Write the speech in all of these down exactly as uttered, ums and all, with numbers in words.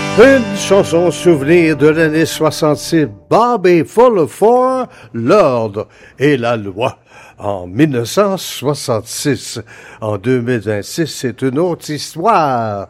Une chanson souvenir de l'année soixante-six, Bobby Fuller, l'ordre et la loi. En mille neuf cent soixante-six, en deux mille vingt-six, c'est une autre histoire.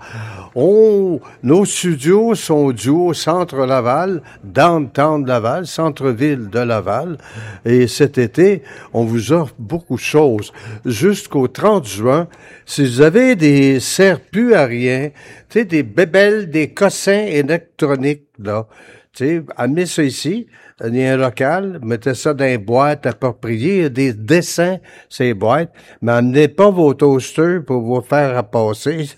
On, nos studios sont dus au Centre Laval, downtown Laval, centre-ville de Laval. Et cet été, on vous offre beaucoup de choses. Jusqu'au trente juin, si vous avez des serre-pu à rien, tu sais, des bébelles, des cossins électroniques, là, tu sais, amenez ça ici. Il y a un local, mettez ça dans les boîtes appropriées, il y a des dessins, ces boîtes, mais amenez pas vos toasters pour vous faire repasser.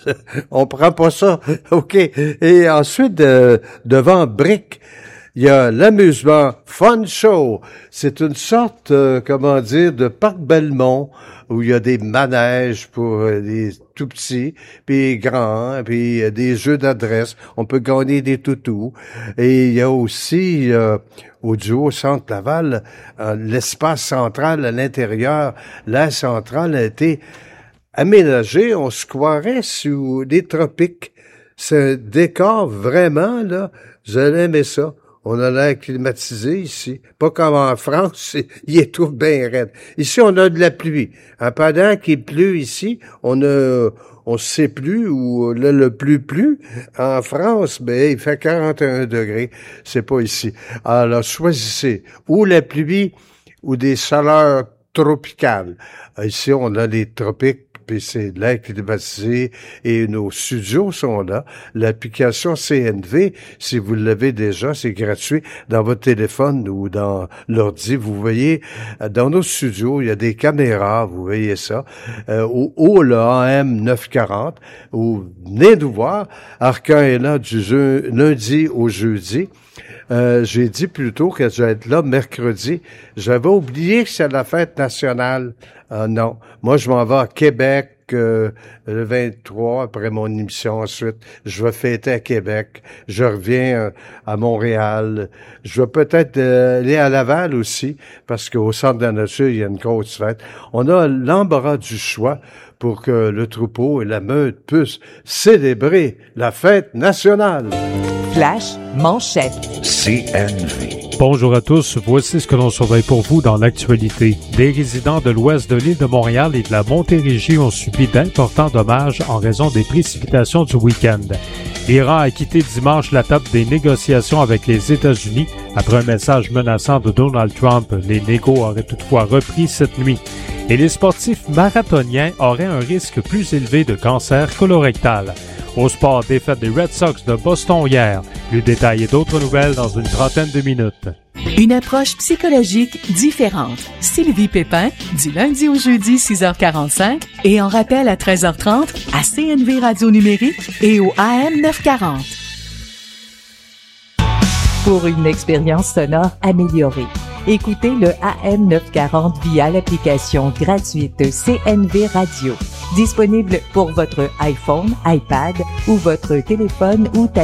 On prend pas ça. OK. Et ensuite, de, devant Brick, il y a l'amusement Fun Show. C'est une sorte, euh, comment dire, de parc Belmont où il y a des manèges pour euh, les tout petits, puis grands, puis euh, des jeux d'adresse. On peut gagner des toutous. Et il y a aussi, euh, au duo Centre Laval, euh, l'espace central à l'intérieur. L'aire centrale a été aménagé. On se croirait sous les tropiques. C'est un décor vraiment, là, vous allez aimer ça. On a l'air climatisé ici. Pas comme en France, il est tout bien raide. Ici, on a de la pluie. Hein, pendant qu'il pleut ici, on a, on sait plus où là, le plus plus. En France, ben, il fait quarante et un degrés. C'est pas ici. Alors, choisissez ou la pluie ou des chaleurs tropicales. Ici, on a les tropiques. Puis c'est de l'air climatisé et nos studios sont là. L'application C N V, si vous l'avez déjà, c'est gratuit dans votre téléphone ou dans l'ordi. Vous voyez, dans nos studios, il y a des caméras, vous voyez ça, euh, au, au le A M neuf cent quarante, ou venez nous voir. Arcan est là du jeu, lundi au jeudi. Euh, j'ai dit plutôt que je vais être là mercredi. J'avais oublié que c'est la fête nationale. Euh, non. Moi, je m'en vais à Québec euh, le vingt-trois, après mon émission. Ensuite, je vais fêter à Québec. Je reviens euh, à Montréal. Je vais peut-être euh, aller à Laval aussi, parce qu'au Centre de la Nature, il y a une grosse fête. On a l'embarras du choix pour que le troupeau et la meute puissent célébrer la fête nationale. Flash manchette. C N V. Bonjour à tous, voici ce que l'on surveille pour vous dans l'actualité. Des résidents de l'ouest de l'île de Montréal et de la Montérégie ont subi d'importants dommages en raison des précipitations du week-end. L'Iran a quitté dimanche la table des négociations avec les États-Unis après un message menaçant de Donald Trump. Les négos auraient toutefois repris cette nuit. Et les sportifs marathoniens auraient un risque plus élevé de cancer colorectal. Au sport, défaite des Red Sox de Boston hier. Le détail et d'autres nouvelles dans une trentaine de minutes. Une approche psychologique différente. Sylvie Pépin, du lundi au jeudi, six heures quarante-cinq, et en rappel à treize heures trente, à C N V Radio Numérique et au A M neuf cent quarante. Pour une expérience sonore améliorée, écoutez le A M neuf cent quarante via l'application gratuite C N V Radio. Disponible pour votre iPhone, iPad ou votre téléphone ou tablette.